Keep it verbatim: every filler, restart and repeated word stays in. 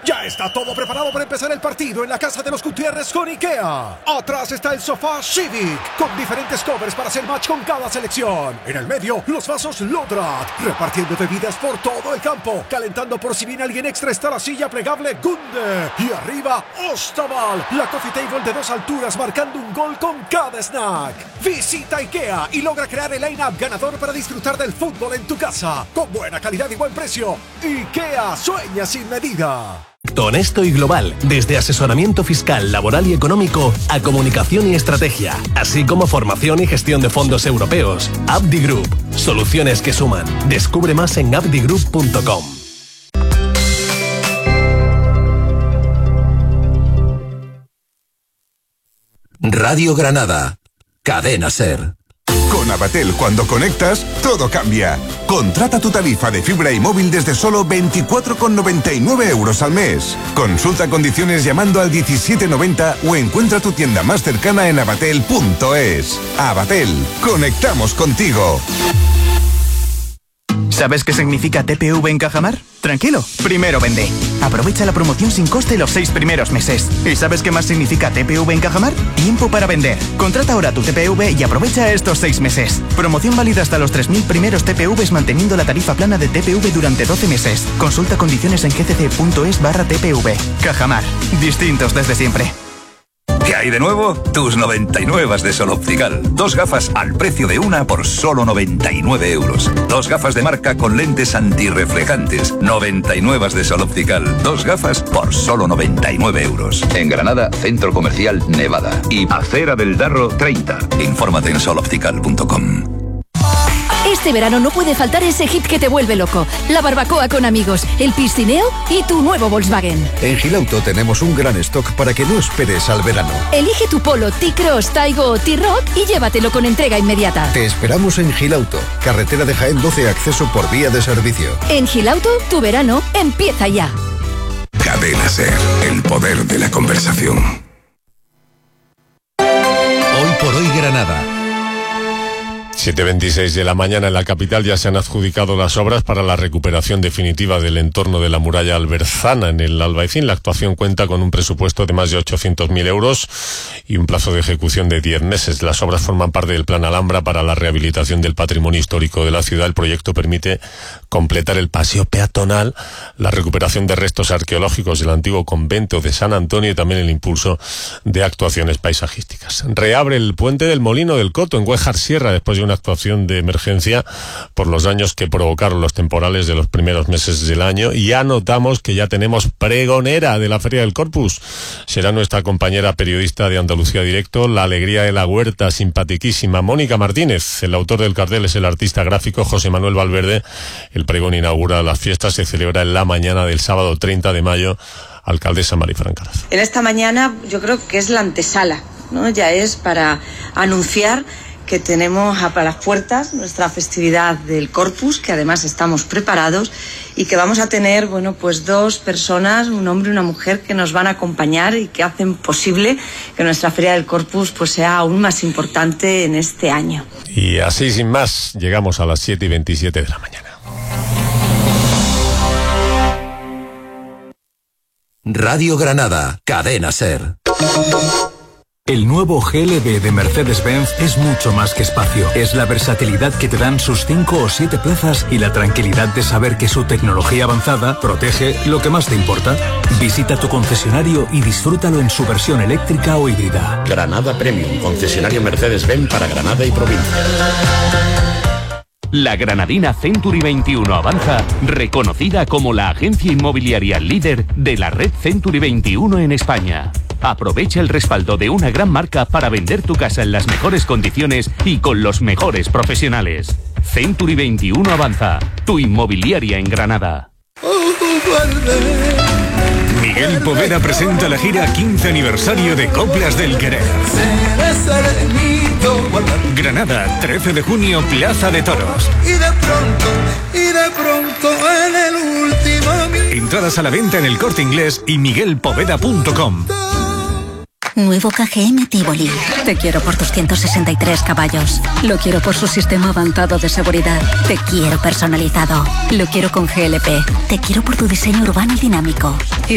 Ya está todo preparado para empezar el partido en la casa de los Gutiérrez con IKEA. Atrás está el sofá Civic, con diferentes covers para hacer match con cada selección. En el medio, los vasos Lodrat, repartiendo bebidas por todo el campo. Calentando por si viene alguien extra está la silla plegable Gunde. Y arriba, Ostaval, la coffee table de dos alturas marcando un gol con cada snack. Visita IKEA y logra crear el line-up ganador para disfrutar del fútbol en tu casa. Con buena calidad y buen precio. IKEA, sueña sin medida. Honesto y global, desde asesoramiento fiscal, laboral y económico a comunicación y estrategia, así como formación y gestión de fondos europeos. Abdi Group, soluciones que suman. Descubre más en abdi group punto com. Radio Granada, Cadena Ser. Con Avatel, cuando conectas, todo cambia. Contrata tu tarifa de fibra y móvil desde solo veinticuatro con noventa y nueve euros al mes. Consulta condiciones llamando al diecisiete noventa o encuentra tu tienda más cercana en avatel punto es. Avatel, conectamos contigo. ¿Sabes qué significa T P V en Cajamar? Tranquilo, primero vende. Aprovecha la promoción sin coste los seis primeros meses. ¿Y sabes qué más significa T P V en Cajamar? Tiempo para vender. Contrata ahora tu T P V y aprovecha estos seis meses. Promoción válida hasta los tres mil primeros T P Vs manteniendo la tarifa plana de T P V durante doce meses. Consulta condiciones en gcc.es barra TPV. Cajamar. Distintos desde siempre. ¿Qué hay de nuevo? Tus noventa y nueve de Sol Optical. Dos gafas al precio de una por solo noventa y nueve euros. Dos gafas de marca con lentes antirreflejantes. noventa y nueve de Sol Optical. Dos gafas por solo noventa y nueve euros. En Granada, Centro Comercial Nevada. Y Acera del Darro treinta. Infórmate en sol optical punto com. Este verano no puede faltar ese hit que te vuelve loco. La barbacoa con amigos, el piscineo y tu nuevo Volkswagen. En Gilauto tenemos un gran stock para que no esperes al verano. Elige tu Polo, T-Cross, Taigo o T-Rock y llévatelo con entrega inmediata. Te esperamos en Gilauto, carretera de Jaén doce, acceso por vía de servicio. En Gilauto, tu verano empieza ya. Cadena Ser, el poder de la conversación. Hoy por hoy Granada. siete veintiséis de la mañana en la capital ya se han adjudicado las obras para la recuperación definitiva del entorno de la muralla alberzana en el Albaicín. La actuación cuenta con un presupuesto de más de ochocientos mil euros y un plazo de ejecución de diez meses. Las obras forman parte del Plan Alhambra para la rehabilitación del patrimonio histórico de la ciudad. El proyecto permite completar el paseo peatonal, la recuperación de restos arqueológicos del antiguo convento de San Antonio y también el impulso de actuaciones paisajísticas. Reabre el puente del Molino del Coto en Güéjar Sierra después de una actuación de emergencia por los daños que provocaron los temporales de los primeros meses del año. Y ya notamos que ya tenemos pregonera de la Feria del Corpus. Será nuestra compañera periodista de Andalucía Directo, la alegría de la huerta, simpatiquísima Mónica Martínez. El autor del cartel es el artista gráfico José Manuel Valverde. El pregón inaugura las fiestas, se celebra en la mañana del sábado treinta de mayo. Alcaldesa Marifran Carazo. En esta mañana yo creo que es la antesala, ¿no? Ya es para anunciar que tenemos a las puertas nuestra festividad del Corpus, que además estamos preparados y que vamos a tener, bueno, pues dos personas, un hombre y una mujer, que nos van a acompañar y que hacen posible que nuestra Feria del Corpus pues sea aún más importante en este año. Y así sin más, llegamos a las siete y veintisiete de la mañana. Radio Granada, Cadena Ser. El nuevo G L B de Mercedes-Benz es mucho más que espacio. Es la versatilidad que te dan sus cinco o siete plazas y la tranquilidad de saber que su tecnología avanzada protege lo que más te importa. Visita tu concesionario y disfrútalo en su versión eléctrica o híbrida. Granada Premium, concesionario Mercedes-Benz para Granada y provincia. La granadina Century veintiuno Avanza, reconocida como la agencia inmobiliaria líder de la red Century veintiuno en España. Aprovecha el respaldo de una gran marca para vender tu casa en las mejores condiciones y con los mejores profesionales. Century veintiuno Avanza, tu inmobiliaria en Granada. Miguel Poveda presenta la gira quince aniversario de Coplas del Querer. Granada, trece de junio, Plaza de Toros. Y de pronto, y de pronto en el último... Entradas a la venta en El Corte Inglés y miguel poveda punto com. Nuevo K G M Tivoli. Te quiero por tus ciento sesenta y tres caballos. Lo quiero por su sistema avanzado de seguridad. Te quiero personalizado. Lo quiero con G L P. Te quiero por tu diseño urbano y dinámico.